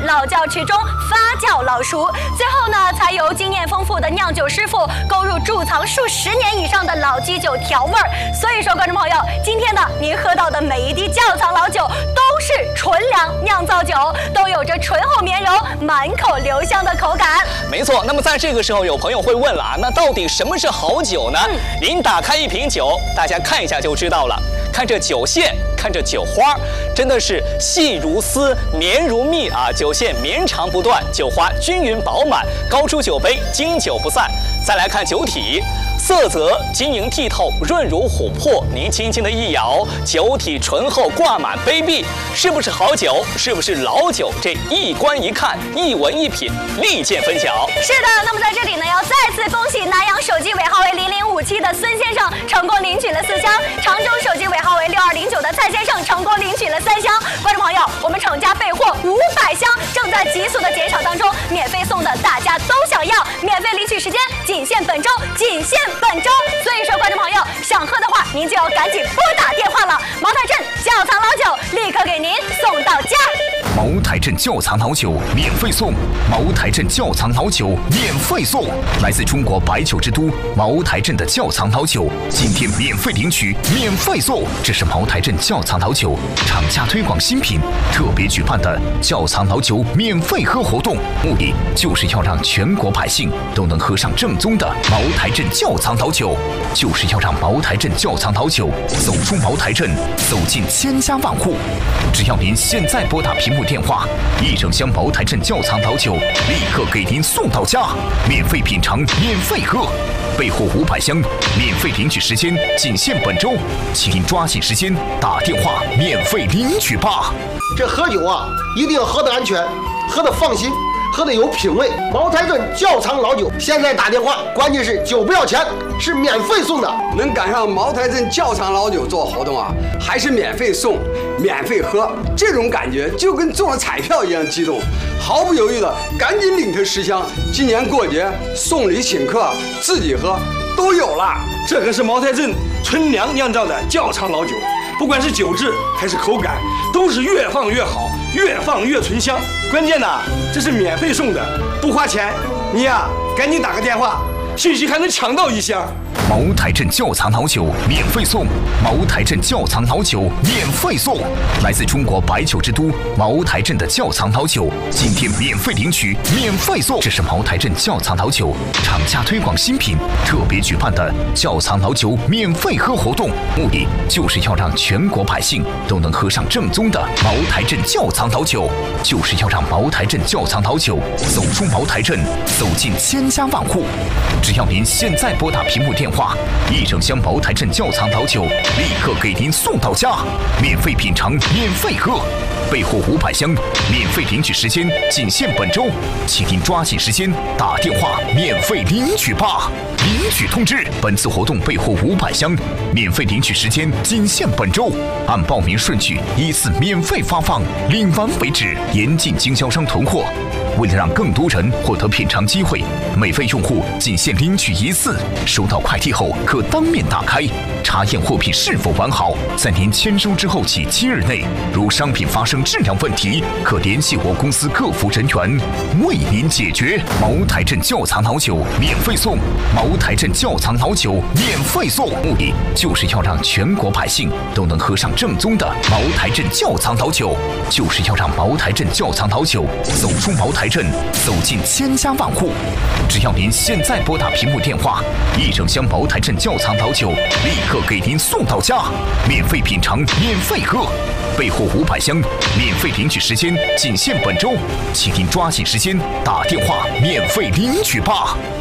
老窖池中发酵老熟，最后呢，才由经验丰富的酿酒师傅勾入贮藏数10年以上的老基酒调味儿。所以说，观众朋友，今天呢，您喝到的每一滴窖藏老酒都是纯粮酿造酒，都有着醇厚绵柔、满口留香的口感。 没错，那么在这个时候，有朋友会问了啊，那到底什么是好酒呢？您打开一瓶酒，大家看一下就知道了。看这酒线，看这酒花，真的是细如丝，绵如蜜啊！酒线绵长不断，酒花均匀饱满，高出酒杯，经久不散。再来看酒体，色泽晶莹剔透，润如琥珀。您轻轻的一摇，酒体醇厚，挂满杯壁，是不是好酒？是不是老酒？这一观一看，一闻一品，立见分晓。 是的，那么在这里呢，要再次恭喜南阳手机尾号为0057的孙先生成功领取了4箱，常州手机尾号为6209的蔡先生成功领取了3箱。观众朋友，我们厂家备货500箱，正在急速的减少当中，免费送的大家都想要，免费领取时间仅限本周，仅限本周。所以说，观众朋友想喝的话，您就要赶紧拨打电话了。茅台镇窖藏老酒立刻给您送到家。 茅台镇窖藏老酒免费送，茅台镇窖藏老酒免费送，来自中国白酒之都茅台镇的窖藏老酒，今天免费领取，免费送。这是茅台镇窖藏老酒厂家推广新品特别举办的窖藏老酒免费喝活动，目的就是要让全国百姓都能喝上正宗的茅台镇窖藏老酒，就是要让茅台镇窖藏老酒走出茅台镇，走进千家万户。只要您现在拨打屏幕电话，一整箱茅台镇窖藏老酒立刻给您送到家，免费品尝，免费喝，备货500箱，免费领取时间仅限本周，请您抓紧时间打电话免费领取吧。 这喝酒啊，一定要喝得安全，喝得放心，喝得有品味。茅台镇窖藏老酒，现在打电话，关键是酒不要钱，是免费送的。 能赶上茅台镇窖藏老酒做活动啊，还是免费送、免费喝，这种感觉就跟中了彩票一样激动，毫不犹豫的赶紧领它10箱。今年过节送礼请客、自己喝都有了。 这可是茅台镇纯粮酿造的窖藏老酒，不管是酒质还是口感，都是越放越好，越放越醇香。关键呢，这是免费送的，不花钱。你呀，赶紧打个电话，兴许还能抢到1箱。 茅台镇窖藏老酒免费送，茅台镇窖藏老酒免费送，来自中国白酒之都茅台镇的窖藏老酒，今天免费领取，免费送。这是茅台镇窖藏老酒厂家推广新品特别举办的窖藏老酒免费喝活动，目的就是要让全国百姓都能喝上正宗的茅台镇窖藏老酒，就是要让茅台镇窖藏老酒走出茅台镇，走进千家万户。只要您现在拨打屏幕电话，一整箱茅台镇窖藏老酒立刻给您送到家，免费品尝，免费喝，备货500箱，免费领取时间仅限本周，请您抓紧时间打电话免费领取吧。领取通知：本次活动备货500箱，免费领取时间仅限本周，按报名顺序依次免费发放，领完为止，严禁经销商囤货。为了让更多人获得品尝机会，每位用户仅限领取1次，收到快递后可当面打开，查验货品是否完好，在您签收之后起7日内，如商品发生质量问题，可联系我公司客服人员为您解决。茅台镇窖藏老酒免费送，茅台镇窖藏老酒免费送，目的就是要让全国百姓都能喝上正宗的茅台镇窖藏老酒，就是要让茅台镇窖藏老酒走出茅台镇，走进千家万户。只要您现在拨打屏幕电话，一整箱茅台镇窖藏老酒立刻给您送到家，免费品尝，免费喝，备货500箱，免费领取时间仅限本周，请您抓紧时间打电话免费领取吧。